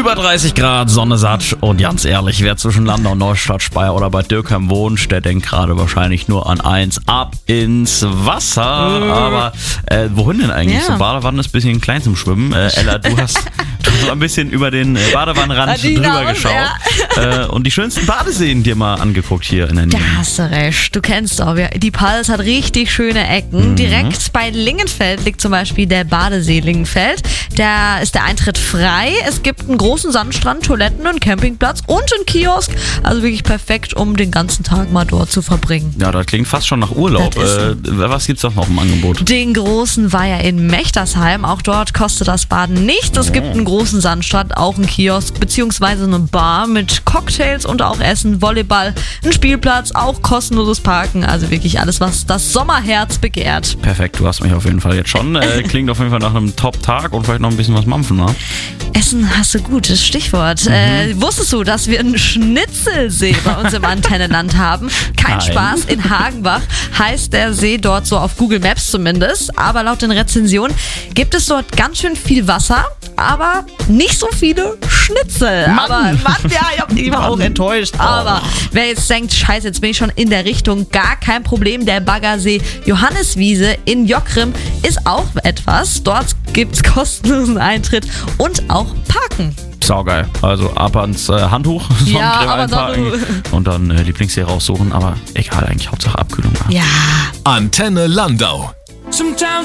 Über 30 Grad, Sonne satt und ganz ehrlich, wer zwischen Landau, Neustadt, Speyer oder Bad Dürkheim wohnt, der denkt gerade wahrscheinlich nur an eins, ab ins Wasser. Aber wohin denn eigentlich? Ja. So Badewanne ist ein bisschen klein zum Schwimmen. Ella, du hast ein bisschen über den Badewannenrand drüber geschaut und die schönsten Badeseen dir mal angeguckt hier in der Nähe. Da hast du recht. Du kennst doch, die Pals hat richtig schöne Ecken. Direkt bei Lingenfeld liegt zum Beispiel der Badesee Lingenfeld. Da ist der Eintritt frei. Es gibt einen großen Sandstrand, Toiletten und Campingplatz und einen Kiosk. Also wirklich perfekt, um den ganzen Tag mal dort zu verbringen. Ja, das klingt fast schon nach Urlaub. Was gibt's doch noch im Angebot? Den großen Weiher in Mechtersheim. Auch dort kostet das Baden nichts. Es gibt einen großen Sandstrand, auch einen Kiosk beziehungsweise eine Bar mit Cocktails und auch Essen, Volleyball, ein Spielplatz, auch kostenloses Parken. Also wirklich alles, was das Sommerherz begehrt. Perfekt, du hast mich auf jeden Fall jetzt schon. Klingt auf jeden Fall nach einem Top-Tag und vielleicht noch ein bisschen was mampfen, ne? Essen hast du gutes Stichwort. Wusstest du, dass wir einen Schnitzelsee bei uns im Antennenland haben? Kein Nein. Spaß. In Hagenbach heißt der See dort so auf Google Maps zumindest. Aber laut den Rezensionen gibt es dort ganz schön viel Wasser, aber nicht so viele Schnitzel. Mann. Aber ich war auch enttäuscht. Aber wer jetzt denkt, scheiße, jetzt bin ich schon in der Richtung, gar kein Problem. Der Baggersee Johanniswiese in Jockrim ist auch etwas. Dort gibt es kostenlosen Eintritt und auch Parken. Saugeil. Also ab ans Handtuch, Sonnencreme aber einpacken und dann Lieblingssee raussuchen. Aber egal, eigentlich Hauptsache Abkühlung. Ja. Antenne Landau. Sometimes